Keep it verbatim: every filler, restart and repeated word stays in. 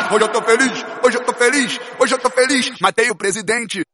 Hoje eu tô feliz, hoje eu tô feliz, hoje eu tô feliz. Matei o presidente,